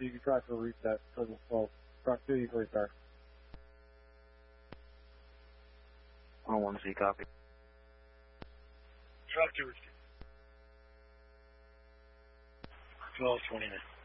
you can try to reset total 12. Truck 2, you can restart. I want to see copy. Truck 2 received. 1229.